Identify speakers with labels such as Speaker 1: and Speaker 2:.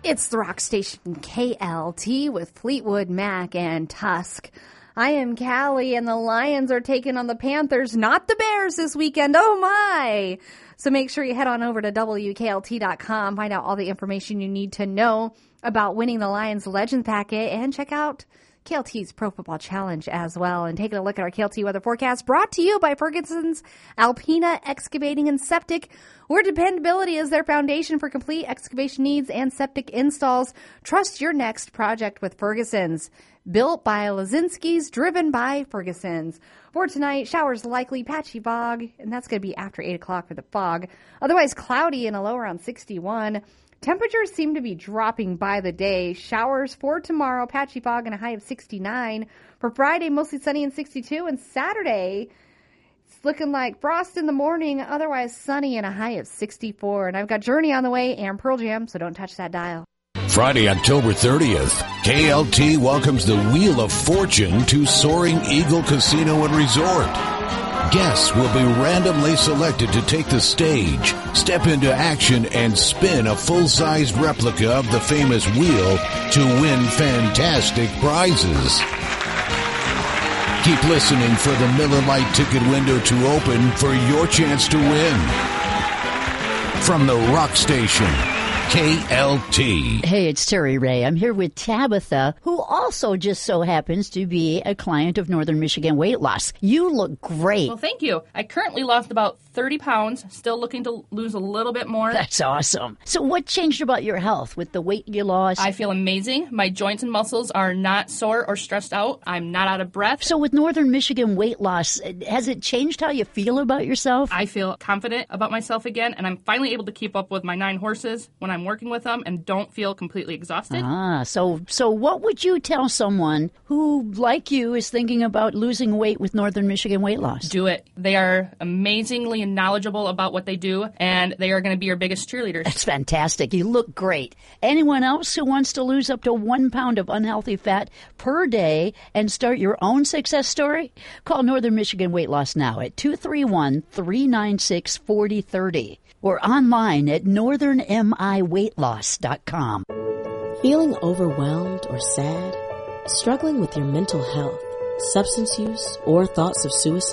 Speaker 1: It's the rock station KLT with Fleetwood Mac and Tusk. I am Callie, and the Lions are taking on the Panthers, not the Bears, this weekend. Oh, my! So make sure you head on over to WKLT.com, find out all the information you need to know about winning the Lions Legend Packet, and check out KLT's Pro Football Challenge as well. And taking a look at our KLT weather forecast, brought to you by Ferguson's Alpina Excavating and Septic, where dependability is their foundation for complete excavation needs and septic installs. Trust your next project with Ferguson's. Built by Lazinski's, driven by Ferguson's. For tonight, showers likely, patchy fog, and that's going to be after 8 o'clock for the fog. Otherwise cloudy and a low around 61. Temperatures seem to be dropping by the day. Showers for tomorrow, patchy fog, and a high of 69. For Friday, mostly sunny and 62. And Saturday, it's looking like frost in the morning, otherwise sunny and a high of 64. And I've got Journey on the way and Pearl Jam, so don't touch that dial.
Speaker 2: Friday, October 30th, KLT welcomes the Wheel of Fortune to Soaring Eagle Casino and Resort. Guests will be randomly selected to take the stage, step into action, and spin a full-sized replica of the famous wheel to win fantastic prizes. Keep listening for the Miller Lite ticket window to open for your chance to win. From the Rock Station, KLT.
Speaker 3: Hey, it's Terry Ray. I'm here with Tabitha, who also just so happens to be a client of Northern Michigan Weight Loss. You look great.
Speaker 4: Well, thank you. I currently lost about 30 pounds, still looking to lose a little bit more.
Speaker 3: That's awesome. So what changed about your health with the weight you lost?
Speaker 4: I feel amazing. My joints and muscles are not sore or stressed out. I'm not out of breath.
Speaker 3: So with Northern Michigan Weight Loss, has it changed how you feel about yourself?
Speaker 4: I feel confident about myself again, and I'm finally able to keep up with my 9 horses when I'm working with them and don't feel completely exhausted.
Speaker 3: So what would you tell someone who, like you, is thinking about losing weight with Northern Michigan Weight Loss?
Speaker 4: Do it. They are amazingly knowledgeable about what they do, and they are going to be your biggest cheerleaders.
Speaker 3: That's fantastic. You look great. Anyone else who wants to lose up to 1 pound of unhealthy fat per day and start your own success story? Call Northern Michigan Weight Loss now at 231-396-4030 or online at northernmiweightloss.com.
Speaker 5: Feeling overwhelmed or sad? Struggling with your mental health, substance use, or thoughts of suicide?